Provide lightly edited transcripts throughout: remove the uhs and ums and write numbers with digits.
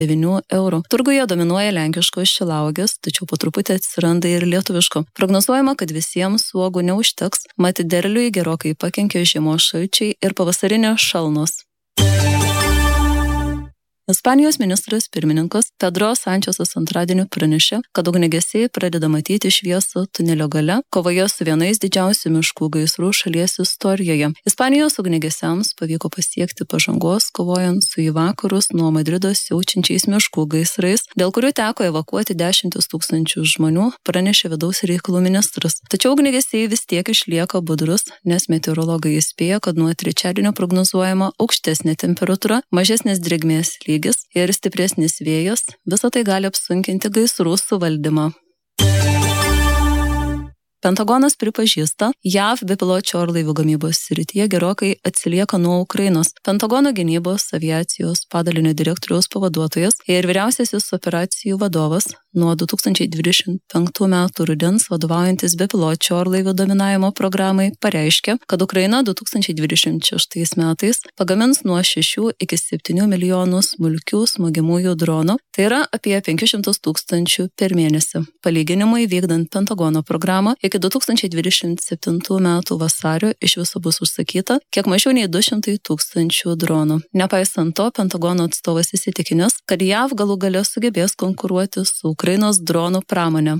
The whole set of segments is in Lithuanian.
€. Turguje dominuoja lenkiškos šilauogės, tačiau po truputį atsiranda ir lietuviško. Prognozuojama, kad visiems uogų neužteks, mat derliui gerokai pakenkė žiemos šalčiai ir pavasarinės šalnos. Ispanijos ministras pirmininkas Pedro Sančesas antradienį pranešė, kad ugniagesiai pradeda matyti šviesą tunelio gale, kovoje su vienais didžiausių miškų gaisrų šalies istorijoje. Ispanijos ugniagesiams pavyko pasiekti pažangos, kovojant su į vakarus nuo Madrido siaučiančiais miškų gaisrais, dėl kurių teko evakuoti 10 000 žmonių, pranešė vidaus reikalų ministras. Tačiau ugniagesiai vis tiek išlieka budrus, nes meteorologai įspėja, kad nuo trečiadienio prognozuojama aukštesnė temperatūra, mažesnės drėgmės lygis ir stipresnis vėjas, visą tai gali apsunkinti gaisrų suvaldymą. Pentagonas pripažįsta, JAV bepiločių orlaivių gamybos srityje gerokai atsilieka nuo Ukrainos. Pentagono gynybos aviacijos padalinio direktoriaus pavaduotojas ir vyriausiasis operacijų vadovas nuo 2025 metų rudens vadovaujantis bepiločių orlaivių dominavimo programai pareiškė, kad Ukraina 2026 metais pagamins nuo 6 iki 7 milijonų smulkių smogiamųjų dronų, tai yra apie 500 000 per mėnesį. Palyginimui vykdant Pentagono programą, iki 2027 metų vasario iš viso bus užsakyta kiek mažiau nei 200 000 dronų. Nepaisant to, Pentagono atstovas įsitikinęs, kad JAV galų gale sugebės konkuruoti su Ukrainos dronų pramonė.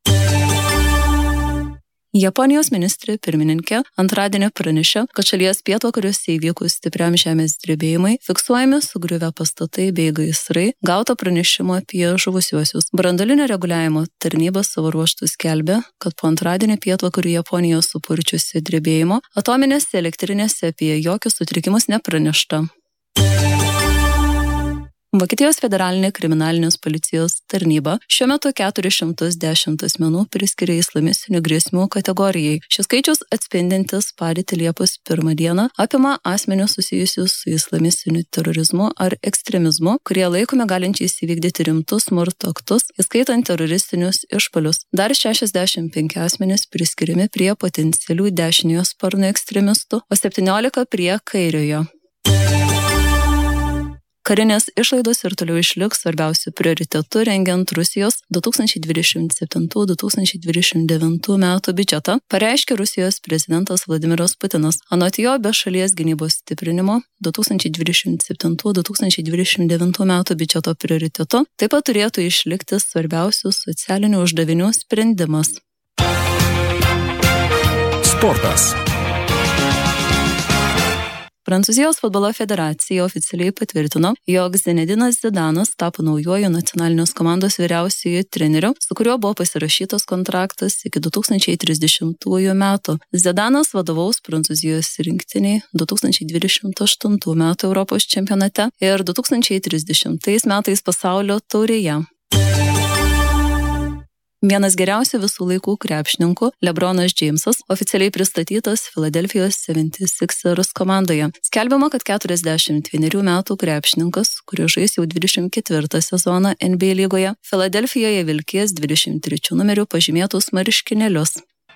Japonijos ministrė pirmininkė antradienį pranešė, kad šalies pietvakariuose įvykus stipriam žemės drebėjimui fiksuojami sugriuvę pastatai bei gaisrai, gauta pranešimo apie žuvusiuosius. Branduolinio reguliavimo tarnyba savo ruožtų skelbė, kad po antradienį pietvakarių Japonijos supurčiusi drebėjimo atominėse elektrinėse apie jokius sutrikimus nepranešta. Vokietijos federalinė kriminalinės policijos tarnyba šiuo metu 410 asmenų priskiria islamistinių grėsmių kategorijai. Šis skaičius atspindintis padėtį Liepos 1 dieną apima asmenius susijusius su islamistiniu terorizmu ar ekstremizmu, kurie laikomi galinčiais įvykdyti rimtus smurto aktus, įskaitant teroristinius išpuolius. Dar 65 asmenys priskiriami prie potencialių dešiniojo sparno ekstremistų, o 17 prie kairiojo. Karinės išlaidos ir toliau išliks svarbiausių prioritetų rengiant Rusijos 2027-2029 metų biudžetą, pareiškė Rusijos prezidentas Vladimiras Putinas. Anot jo, be šalies gynybos stiprinimo 2027-2029 metų biudžeto prioritetu taip pat turėtų išlikti svarbiausių socialinių uždavinių sprendimas. Sportas. Prancūzijos futbolo federacija oficialiai patvirtino, jog Zinedinas Zidanas tapo naujuoju nacionalinės komandos vyriausiuoju treneriu, su kuriuo buvo pasirašytas kontraktas iki 2030 metų. Zidanas vadovaus Prancūzijos rinktiniai 2028 metų Europos čempionate ir 2030 metais pasaulio taurėje. Vienas geriausių visų laikų krepšininkų, LeBronas Jamesas, oficialiai pristatytas Philadelphijos 76ers komandoje. Skelbiama, kad 41 metų krepšininkas, kuris žais jau 24 sezoną NBA lygoje, Filadelfijoje vilkės 23 numeriu pažymėtus marškinėlius.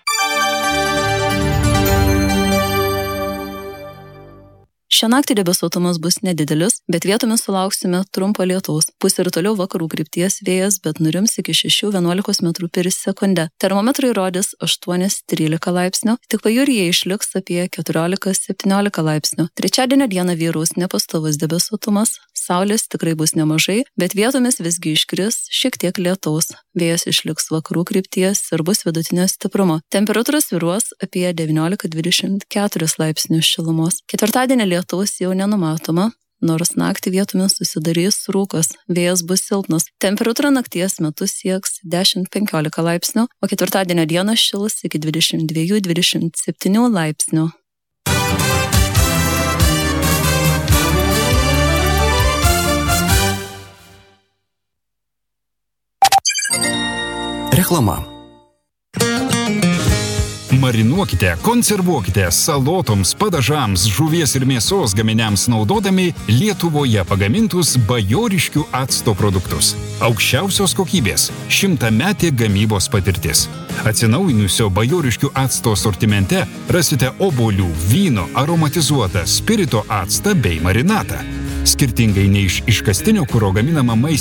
Šią naktį debesuotumas bus nedidelis, bet vietomis sulauksime trumpo lietaus. Pūs ir toliau vakarų krypties vėjas, bet nurims iki 6-11 metrų per sekundę. Termometrai rodys 8-13 laipsnių, tik pajūryje išliks apie 14-17 laipsnių. Trečiadienio dieną vyraus nepastovus debesuotumas, saulės tikrai bus nemažai, bet vietomis visgi iškris šiek tiek lietaus. Vėjas išliks vakarų krypties ir bus vidutinio stiprumo. Temperatūra svyruos apie 19-24 laipsnius šilumos. Ketvirtadienį lietaus jau nenumatoma, nors naktį vietomis susidarys rūkas, vėjas bus silpnas. Temperatūra nakties metu sieks 10-15 laipsnių, o ketvirtadienio dieną šils iki 22-27 laipsnių. Reklama. Marinuokite, konservuokite salotoms, padažams, žuvies ir mėsos gaminiams naudodami Lietuvoje pagamintus bajoriškių acto produktus. Aukščiausios kokybės, 100-metė gamybos patirtis. Atsinaujinusio bajoriškių acto sortimente rasite obuolių, vyno, aromatizuotą, spirito actą bei marinatą. Skirtingai nei iš iškastinio kuro gaminama